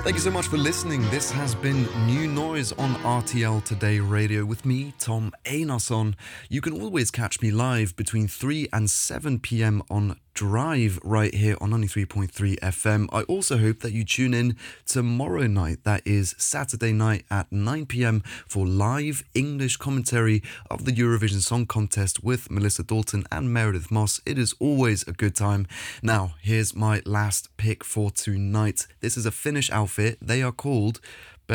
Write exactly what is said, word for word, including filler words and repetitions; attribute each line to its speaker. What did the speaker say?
Speaker 1: Thank you so much for listening. This has been New Noise on R T L Today Radio with me, Tom Einarsson. You can always catch me live between three and seven p.m. on Drive right here on ninety-three point three F M. I also hope that you tune in tomorrow night, that is Saturday night at nine p.m. for live English commentary of the Eurovision Song Contest with Melissa Dalton and Meredith Moss. It is always a good time. Now, here's my last pick for tonight. This is a Finnish outfit. They are called